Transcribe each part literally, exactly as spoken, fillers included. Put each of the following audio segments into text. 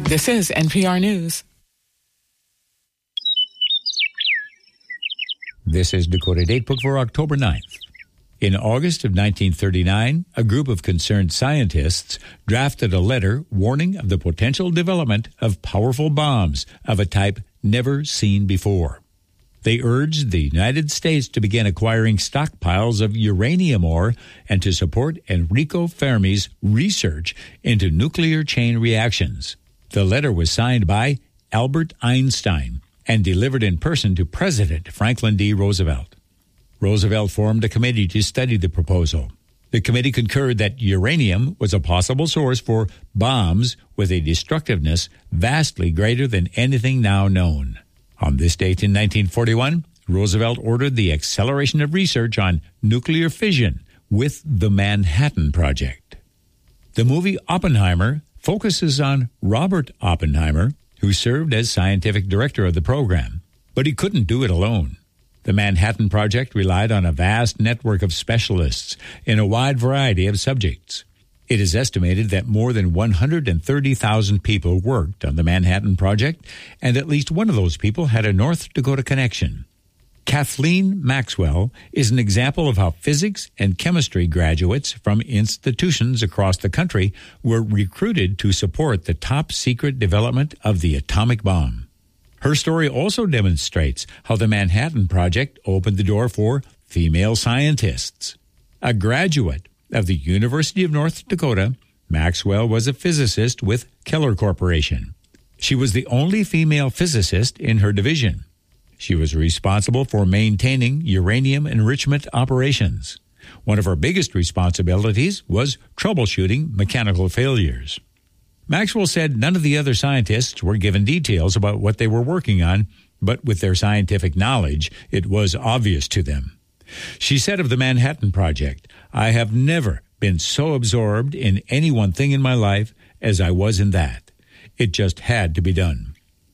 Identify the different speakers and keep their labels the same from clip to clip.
Speaker 1: This is N P R News.
Speaker 2: This is Dakota Datebook for October ninth. In August of nineteen thirty-nine, a group of concerned scientists drafted a letter warning of the potential development of powerful bombs of a type never seen before. They urged the United States to begin acquiring stockpiles of uranium ore and to support Enrico Fermi's research into nuclear chain reactions. The letter was signed by Albert Einstein and delivered in person to President Franklin D. Roosevelt. Roosevelt formed a committee to study the proposal. The committee concurred that uranium was a possible source for bombs with a destructiveness vastly greater than anything now known. On this date in nineteen forty-one, Roosevelt ordered the acceleration of research on nuclear fission with the Manhattan Project. The movie Oppenheimer focuses on Robert Oppenheimer, who served as scientific director of the program. But he couldn't do it alone. The Manhattan Project relied on a vast network of specialists in a wide variety of subjects. It is estimated that more than one hundred thirty thousand people worked on the Manhattan Project, and at least one of those people had a North Dakota connection. Kathleen Maxwell is an example of how physics and chemistry graduates from institutions across the country were recruited to support the top-secret development of the atomic bomb. Her story also demonstrates how the Manhattan Project opened the door for female scientists. A graduate of the University of North Dakota, Maxwell was a physicist with Keller Corporation. She was the only female physicist in her division. She was responsible for maintaining uranium enrichment operations. One of her biggest responsibilities was troubleshooting mechanical failures. Maxwell said none of the other scientists were given details about what they were working on, but with their scientific knowledge, it was obvious to them. She said of the Manhattan Project, "I have never been so absorbed in any one thing in my life as I was in that. It just had to be done."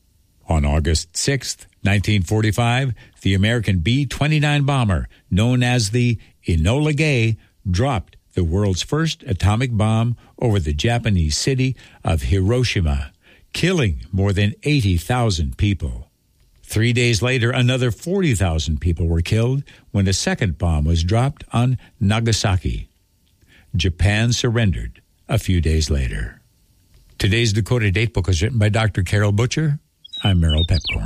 Speaker 2: On August sixth, nineteen forty-five, the American B twenty-nine bomber, known as the Enola Gay, dropped the world's first atomic bomb over the Japanese city of Hiroshima, killing more than eighty thousand people. Three days later, another forty thousand people were killed when a second bomb was dropped on Nagasaki. Japan surrendered a few days later. Today's Dakota Datebook is written by Doctor Carol Butcher. I'm Merrill Pepcorn.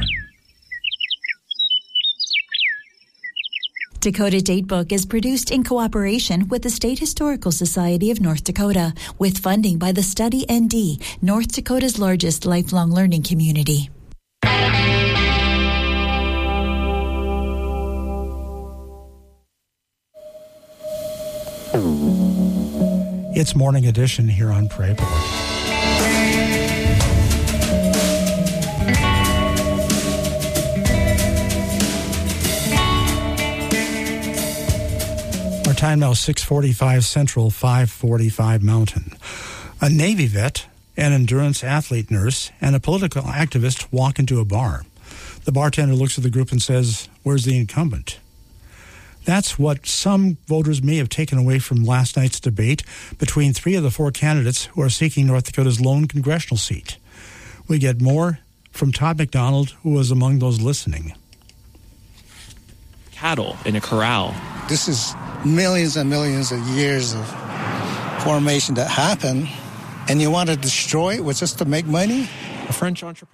Speaker 3: Dakota Datebook is produced in cooperation with the State Historical Society of North Dakota, with funding by the Study N D, North Dakota's largest lifelong learning community.
Speaker 4: It's Morning Edition here on Prayport. Our time now six forty-five Central, five forty-five Mountain. A Navy vet, an endurance athlete nurse, and a political activist walk into a bar. The bartender looks at the group and says, "Where's the incumbent?" That's what some voters may have taken away from last night's debate between three of the four candidates who are seeking North Dakota's lone congressional seat. We get more from Todd McDonald, who was among those listening.
Speaker 5: Cattle in a corral.
Speaker 6: This is millions and millions of years of formation that happened, and you want to destroy it with just to make money?
Speaker 5: A French entrepreneur.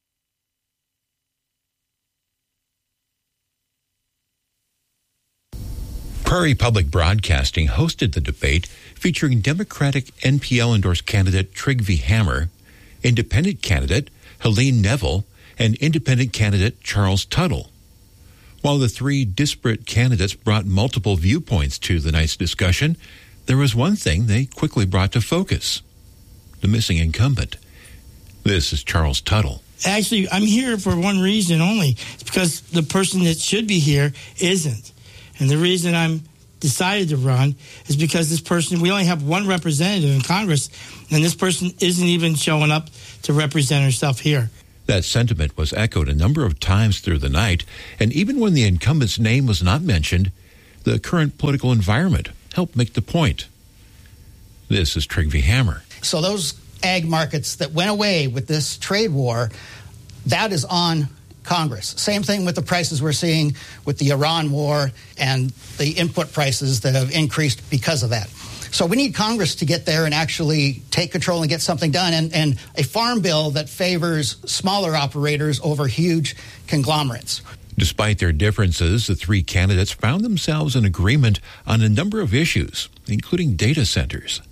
Speaker 7: Prairie Public Broadcasting hosted the debate featuring Democratic N P L-endorsed candidate Trygve Hammer, independent candidate Helene Neville, and independent candidate Charles Tuttle. While the three disparate candidates brought multiple viewpoints to the night's discussion, there was one thing they quickly brought to focus: the missing incumbent. This is Charles Tuttle.
Speaker 8: Actually, I'm here for one reason only. It's because the person that should be here isn't. And the reason I'm decided to run is because this person, we only have one representative in Congress, and this person isn't even showing up to represent herself here.
Speaker 7: That sentiment was echoed a number of times through the night, and even when the incumbent's name was not mentioned, the current political environment helped make the point. This is Trygve Hammer.
Speaker 9: So those
Speaker 1: ag markets that went away with this trade war, that is on Congress. Same thing with the prices we're seeing with the Iran war and the input prices that have increased because of that. So we need Congress to get there and actually take control and get something done, and, and a farm bill that favors smaller operators over huge conglomerates.
Speaker 7: Despite their differences, the three candidates found themselves in agreement on a number of issues, including data centers.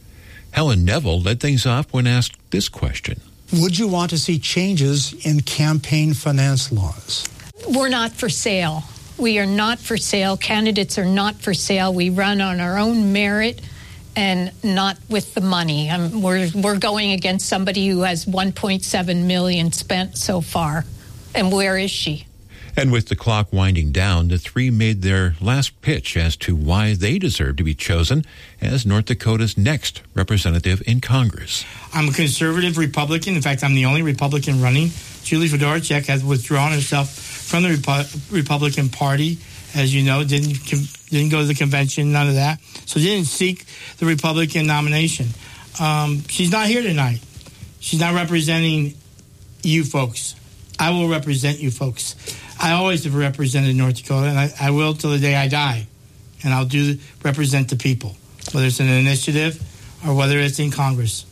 Speaker 7: Helen Neville led things off when asked this question.
Speaker 4: Would you want to see changes in campaign finance laws?
Speaker 9: We're not for sale. We are not for sale. Candidates are not for sale. We run on our own merit and not with the money. Um, we're we're going against somebody who has one point seven million dollars spent so far. And where is she?
Speaker 7: And with the clock winding down, the three made their last pitch as to why they deserve to be chosen as North Dakota's next representative in Congress.
Speaker 8: I'm a conservative Republican. In fact, I'm the only Republican running. Julie Fedorchak has withdrawn herself from the Repu- Republican Party, as you know, didn't didn't go to the convention, none of that. So didn't seek the Republican nomination. Um, she's not here tonight. She's not representing you folks. I will represent you folks. I always have represented North Dakota, and I, I will till the day I die. And I'll do represent the people, whether it's an initiative or whether it's in Congress.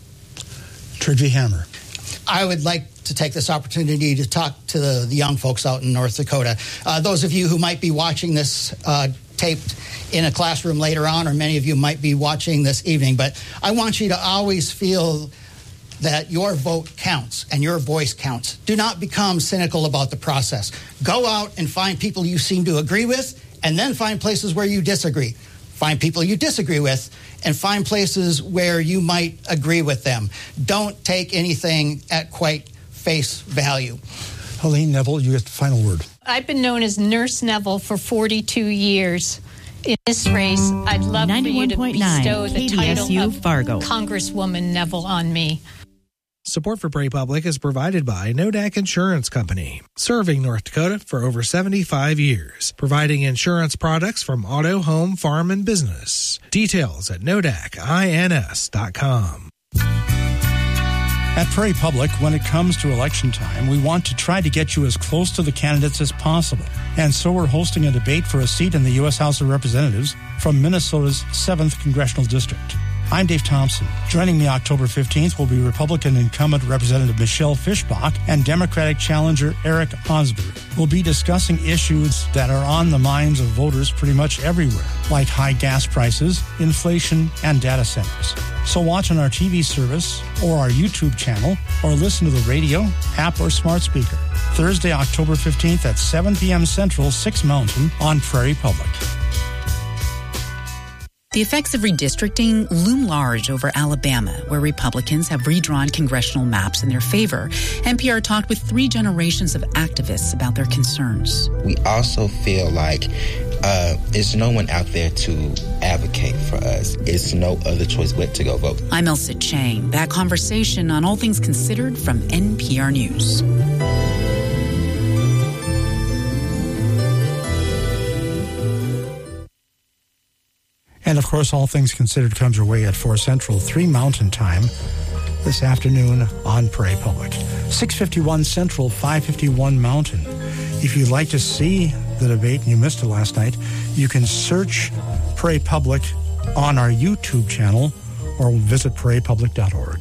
Speaker 4: Trygve Hammer.
Speaker 1: I would like to take this opportunity to talk to the, the young folks out in North Dakota. Uh, those of you who might be watching this uh, taped in a classroom later on, or many of you might be watching this evening, but I want you to always feel that your vote counts and your voice counts. Do not become cynical about the process. Go out and find people you seem to agree with, and then find places where you disagree. Find people you disagree with, and find places where you might agree with them. Don't take anything at quite face value.
Speaker 4: Helene Neville, you get the final word.
Speaker 9: I've been known as Nurse Neville for forty-two years. In this race, I'd love for you to bestow the title of
Speaker 10: Fargo.
Speaker 9: Congresswoman Neville on me.
Speaker 5: Support for Prairie Public is provided by Nodak Insurance Company, serving North Dakota for over seventy-five years, providing insurance products from auto, home, farm, and business. Details at nodak ins dot com.
Speaker 4: At Prairie Public, when it comes to election time, we want to try to get you as close to the candidates as possible. And so we're hosting a debate for a seat in the U S House of Representatives from Minnesota's seventh Congressional District. I'm Dave Thompson. Joining me October fifteenth will be Republican incumbent Representative Michelle Fischbach and Democratic challenger Eric Osberg. We'll be discussing issues that are on the minds of voters pretty much everywhere, like high gas prices, inflation, and data centers. So watch on our T V service or our YouTube channel, or listen to the radio, app, or smart speaker. Thursday, October fifteenth at seven p.m. Central, six Mountain on Prairie Public.
Speaker 10: The effects of redistricting loom large over Alabama, where Republicans have redrawn congressional maps in their favor. N P R talked with three generations of activists about their concerns.
Speaker 11: We also feel like uh, there's no one out there to advocate for us. It's no other choice but to go vote.
Speaker 10: I'm Elsa Chang. That conversation on All Things Considered from N P R News.
Speaker 4: And, of course, All Things Considered comes your way at four Central, three Mountain Time this afternoon on Prairie Public. six fifty-one Central, five fifty-one Mountain. If you'd like to see the debate and you missed it last night, you can search Prairie Public on our YouTube channel or visit prairie public dot org.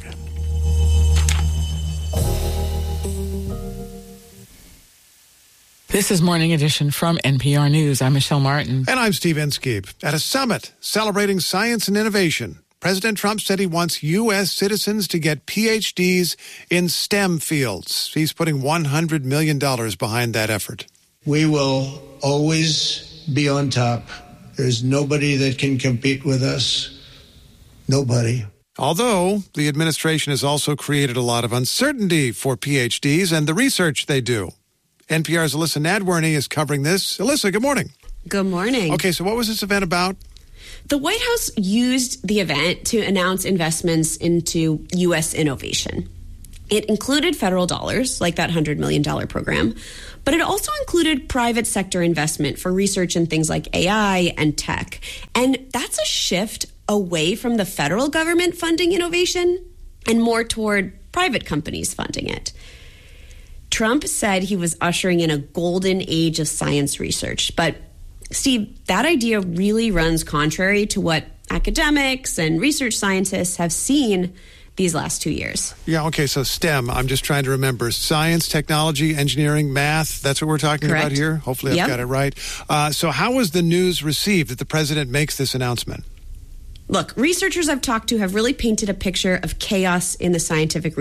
Speaker 12: This is Morning Edition from N P R News. I'm Michelle Martin.
Speaker 13: And I'm Steve Inskeep. At a summit celebrating science and innovation, President Trump said he wants U S citizens to get P H Ds in STEM fields. He's putting one hundred million dollars behind that effort.
Speaker 14: We will always be on top. There's nobody that can compete with us. Nobody.
Speaker 13: Although the administration has also created a lot of uncertainty for P H Ds and the research they do. N P R's Alyssa Nadworny is covering this. Alyssa, good morning.
Speaker 15: Good morning.
Speaker 13: Okay, so what was this event about?
Speaker 15: The White House used the event to announce investments into U S innovation. It included federal dollars, like that one hundred million dollars program, but it also included private sector investment for research in things like A I and tech. And that's a shift away from the federal government funding innovation and more toward private companies funding it. Trump said he was ushering in a golden age of science research. But, Steve, that idea really runs contrary to what academics and research scientists have seen these last two years.
Speaker 13: Yeah, okay, so STEM, I'm just trying to remember. Science, technology, engineering, math, that's what we're talking
Speaker 15: Correct.
Speaker 13: about here? Hopefully I've
Speaker 15: Yep.
Speaker 13: got it right. Uh, so how was the news received that the president makes this announcement?
Speaker 15: Look, researchers I've talked to have really painted a picture of chaos in the scientific